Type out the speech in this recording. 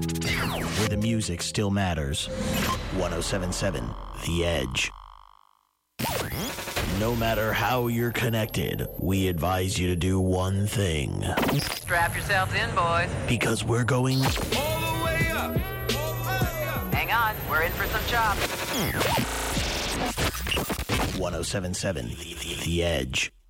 Where the music still matters. 107.7 The Edge. No matter how you're connected, we advise you to do one thing. Strap yourselves in, boys. Because we're going All the way up. Hang on, we're in for some chops. 107.7 The Edge.